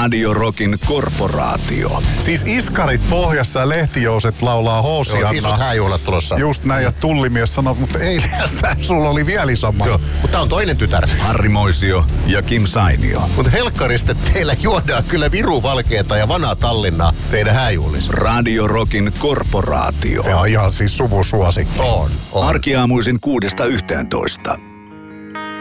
Radio Rockin korporaatio. Siis iskarit pohjassa ja lehtijouset laulaa Hoosiannaa. Isot hääjuhlat tulossa. Just näin, ja tullimies sanoi, mutta eilen sulla oli vielä isommat. Joo, mutta tää on toinen tytär. Harri Moisio ja Kim Sainio. Mutta helkkarista teillä juodaan kyllä viruvalkeeta ja vanaa Tallinnaa teidän hääjuhlissa. Radio Rockin korporaatio. Se on ihan siis suvusuosikki. On. Arkiaamuisin 6–11.